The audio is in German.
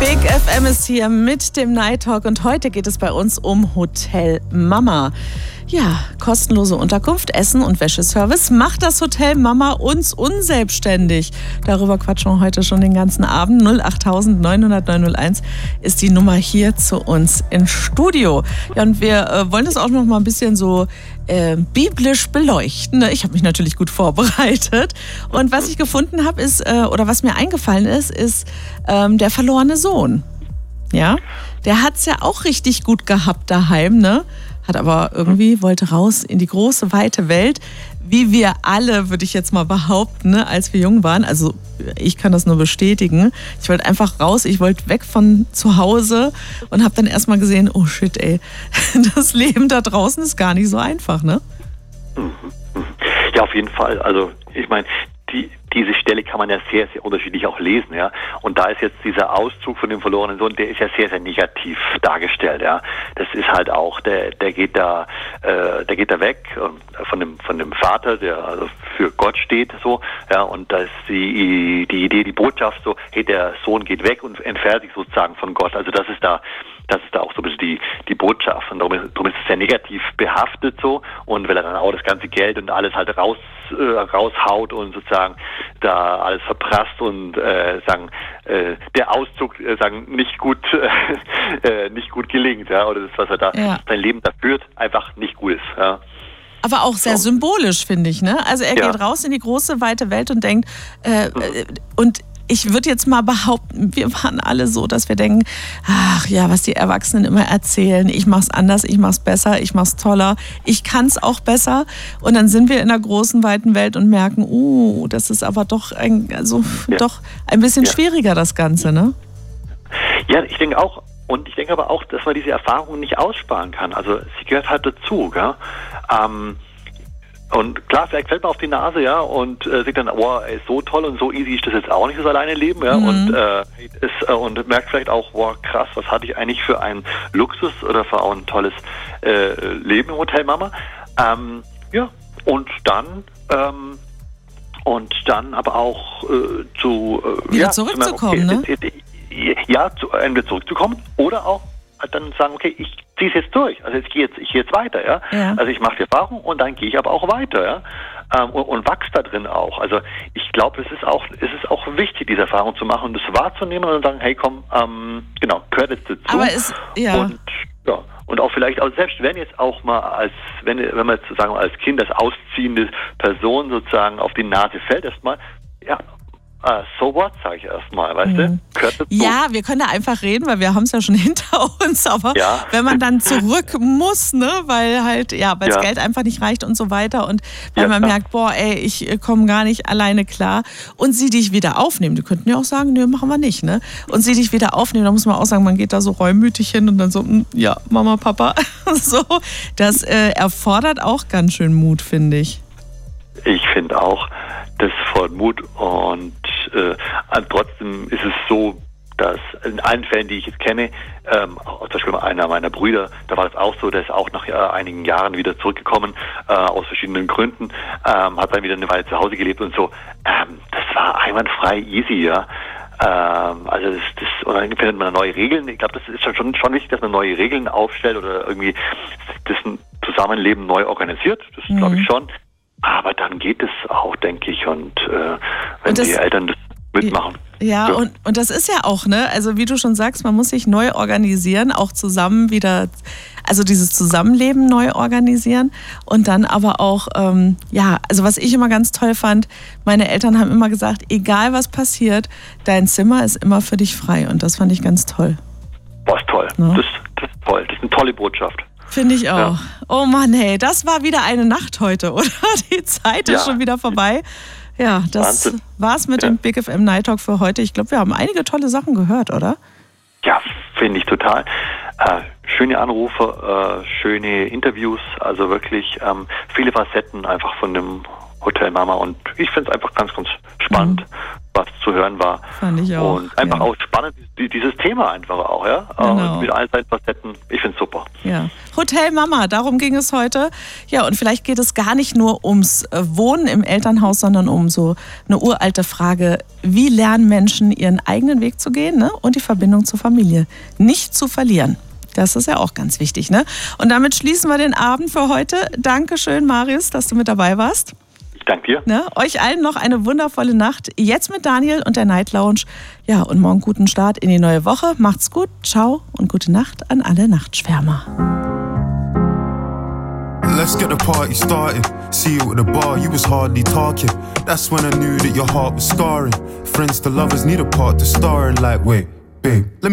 Big FM ist hier mit dem Night Talk und heute geht es bei uns um Hotel Mama. Ja, kostenlose Unterkunft, Essen und Wäscheservice. Macht das Hotel Mama uns unselbstständig? Darüber quatschen wir heute schon den ganzen Abend. 08000 900 901 ist die Nummer hier zu uns ins Studio. Ja, und wir wollen das auch noch mal ein bisschen so biblisch beleuchten. Ich habe mich natürlich gut vorbereitet. Und was ich gefunden habe, ist, oder was mir eingefallen ist der verlorene Sohn. Ja, der hat es ja auch richtig gut gehabt daheim, ne? Hat aber irgendwie, wollte raus in die große, weite Welt, wie wir alle, würde ich jetzt mal behaupten, ne, als wir jung waren. Also ich kann das nur bestätigen. Ich wollte einfach raus, ich wollte weg von zu Hause und habe dann erstmal gesehen, oh shit, ey, das Leben da draußen ist gar nicht so einfach, ne? Ja, auf jeden Fall. Also ich meine, diese Stelle kann man ja sehr, sehr unterschiedlich auch lesen, ja. Und da ist jetzt dieser Auszug von dem verlorenen Sohn, der ist ja sehr, sehr negativ dargestellt, ja. Das ist halt auch, der geht da weg von dem Vater, der also für Gott steht, so, ja. Und da ist die Idee, die Botschaft so, hey, der Sohn geht weg und entfernt sich sozusagen von Gott. Also das ist da auch so ein bisschen die Botschaft. Und darum ist es sehr negativ behaftet so. Und weil er dann auch das ganze Geld und alles halt raushaut und sozusagen da alles verprasst und der Auszug nicht gut gelingt, ja, oder das, was er da sein Leben da führt, einfach nicht gut ist, ja. Aber auch sehr symbolisch, finde ich, ne? Also er geht raus in die große, weite Welt und denkt, und ich würde jetzt mal behaupten, wir waren alle so, dass wir denken, ach ja, was die Erwachsenen immer erzählen, ich mach's anders, ich mach's besser, ich mach's toller, ich kann's auch besser. Und dann sind wir in der großen, weiten Welt und merken, das ist aber doch ein bisschen schwieriger, das Ganze, ne? Ja, ich denke auch. Und ich denke aber auch, dass man diese Erfahrung nicht aussparen kann. Also sie gehört halt dazu, gell? Und klar, vielleicht fällt man auf die Nase, ja, und sieht dann, ey, so toll und so easy ist das jetzt auch nicht, das alleine Leben, ja, und merkt vielleicht auch, krass, was hatte ich eigentlich für einen Luxus oder für auch ein tolles Leben im Hotel Mama. Und dann aber auch wieder zurückzukommen, ne? Entweder zurückzukommen oder auch dann sagen, okay, ich ziehe es jetzt durch. Also ich gehe jetzt weiter, ja. Also ich mache die Erfahrung und dann gehe ich aber auch weiter, ja. Und wachse da drin auch. Also ich glaube, es ist auch wichtig, diese Erfahrung zu machen und das wahrzunehmen und dann sagen, hey, komm, gehört jetzt dazu. Aber und auch vielleicht, also selbst wenn jetzt auch mal wenn man jetzt sagen als Kind, als ausziehende Person sozusagen auf die Nase fällt erstmal, ja, so what, sage ich erstmal, weißt du? Gehört dazu. Ja, wir können da einfach reden, weil wir haben es ja schon hinter uns, aber wenn man dann zurück muss, ne, weil halt, weil das Geld einfach nicht reicht und so weiter und weil man merkt, ich komme gar nicht alleine klar und sie dich wieder aufnehmen. Die könnten ja auch sagen, nö, machen wir nicht, ne? Und sie dich wieder aufnehmen, da muss man auch sagen, man geht da so reumütig hin und dann so, ja, Mama, Papa, so. Das erfordert auch ganz schön Mut, finde ich. Ich finde auch, das fordert Mut und trotzdem ist es so, dass in allen Fällen, die ich jetzt kenne, zum Beispiel einer meiner Brüder, da war es auch so, der ist auch nach einigen Jahren wieder zurückgekommen, aus verschiedenen Gründen, hat dann wieder eine Weile zu Hause gelebt und so. Das war einwandfrei easy, ja. Also und dann findet man neue Regeln. Ich glaube, das ist schon wichtig, dass man neue Regeln aufstellt oder irgendwie das Zusammenleben neu organisiert. Das glaube ich schon. Aber dann geht es auch, denke ich, und wenn die Eltern das mitmachen. Ja, und das ist ja auch, ne? Also wie du schon sagst, man muss sich neu organisieren, auch zusammen wieder, also dieses Zusammenleben neu organisieren und dann aber auch, also was ich immer ganz toll fand, meine Eltern haben immer gesagt, egal was passiert, dein Zimmer ist immer für dich frei und das fand ich ganz toll. Boah, ist toll. Ja. Das ist toll. Das ist eine tolle Botschaft. Finde ich auch. Ja. Oh Mann, hey, das war wieder eine Nacht heute, oder? Die Zeit ist schon wieder vorbei. Ja, das war's mit dem Big FM Night Talk für heute. Ich glaube, wir haben einige tolle Sachen gehört, oder? Ja, finde ich total. Schöne Anrufe, schöne Interviews, also wirklich viele Facetten einfach von dem Hotel Mama. Und ich finde es einfach ganz, ganz spannend, was zu hören war. Fand ich auch. Und einfach auch spannend, dieses Thema einfach auch, ja. Genau. Mit all seinen Facetten. Ich finde es super. Ja. Hotel Mama, darum ging es heute. Ja, und vielleicht geht es gar nicht nur ums Wohnen im Elternhaus, sondern um so eine uralte Frage, wie lernen Menschen ihren eigenen Weg zu gehen, ne? Und die Verbindung zur Familie nicht zu verlieren. Das ist ja auch ganz wichtig, ne? Und damit schließen wir den Abend für heute. Dankeschön, Marius, dass du mit dabei warst. Ich danke dir. Ne? Euch allen noch eine wundervolle Nacht. Jetzt mit Daniel und der Night Lounge. Ja, und morgen guten Start in die neue Woche. Macht's gut, ciao und gute Nacht an alle Nachtschwärmer. Let's get the party started. See you at the bar, you was hardly talking. That's when I knew that your heart was scarring. Friends to lovers need a part to star in. Like, wait, babe, let me